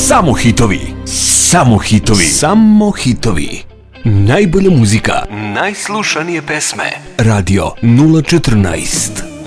Samo hitovi. Samo hitovi. Samo hitovi. Najbolja muzika. Najslušanije pesme. Radio 014.